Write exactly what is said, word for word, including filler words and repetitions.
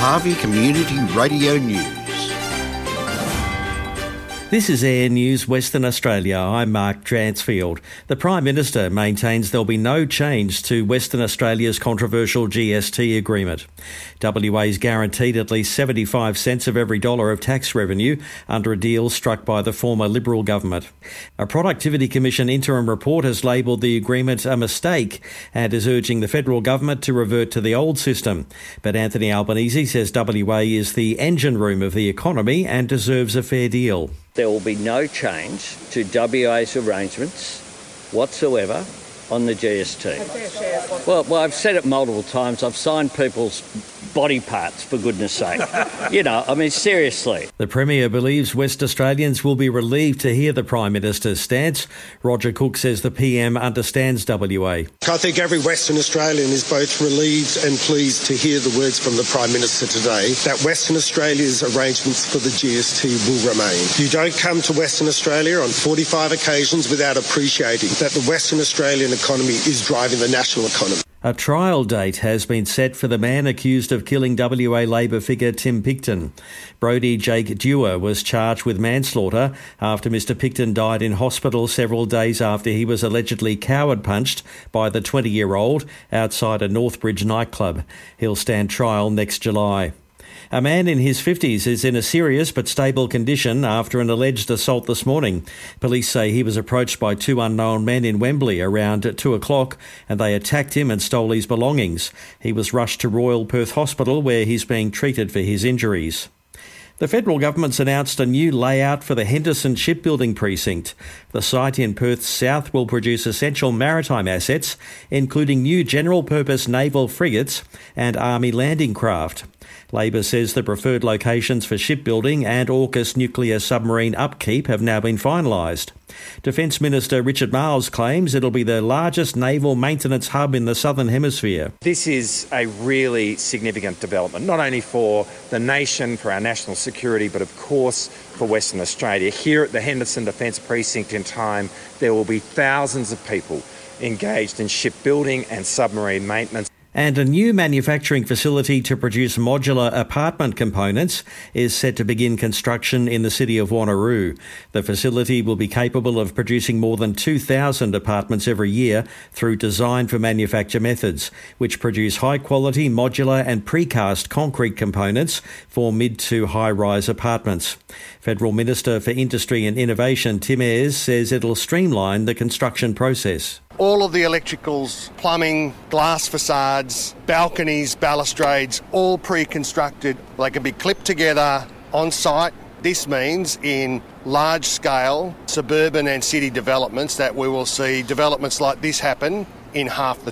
Harvey Community Radio News. This is Air News Western Australia. I'm Mark Dransfield. The Prime Minister maintains there'll be no change to Western Australia's controversial G S T agreement. W A's guaranteed at least seventy-five cents of every dollar of tax revenue under a deal struck by the former Liberal government. A Productivity Commission interim report has labelled the agreement a mistake and is urging the federal government to revert to the old system. But Anthony Albanese says W A is the engine room of the economy and deserves a fair deal. There will be no change to W A's arrangements whatsoever on the G S T. Well, well, I've said it multiple times. I've signed people's body parts, for goodness sake. You know, I mean, seriously. The Premier believes West Australians will be relieved to hear the Prime Minister's stance. Roger Cook says the P M understands W A. I think every Western Australian is both relieved and pleased to hear the words from the Prime Minister today that Western Australia's arrangements for the G S T will remain. You don't come to Western Australia on forty-five occasions without appreciating that the Western Australian economy is driving the national economy. A trial date has been set for the man accused of killing W A Labor figure Tim Picton. Brodie Jake Dewar was charged with manslaughter after Mr Picton died in hospital several days after he was allegedly coward-punched by the twenty-year-old outside a Northbridge nightclub. He'll stand trial next July. A man in his fifties is in a serious but stable condition after an alleged assault this morning. Police say he was approached by two unknown men in Wembley around two o'clock and they attacked him and stole his belongings. He was rushed to Royal Perth Hospital where he's being treated for his injuries. The federal government's announced a new layout for the Henderson Shipbuilding Precinct. The site in Perth's south will produce essential maritime assets, including new general-purpose naval frigates and Army landing craft. Labor says the preferred locations for shipbuilding and AUKUS nuclear submarine upkeep have now been finalised. Defence Minister Richard Marles claims it'll be the largest naval maintenance hub in the Southern Hemisphere. This is a really significant development, not only for the nation, for our national security, but of course for Western Australia. Here at the Henderson Defence Precinct in time, there will be thousands of people engaged in shipbuilding and submarine maintenance. And a new manufacturing facility to produce modular apartment components is set to begin construction in the city of Wanneroo. The facility will be capable of producing more than two thousand apartments every year through design for manufacture methods, which produce high-quality modular and precast concrete components for mid to high-rise apartments. Federal Minister for Industry and Innovation Tim Ayres says it'll streamline the construction process. All of the electricals, plumbing, glass facades, balconies, balustrades, all pre-constructed. They can be clipped together on site. This means in large-scale suburban and city developments that we will see developments like this happen in half the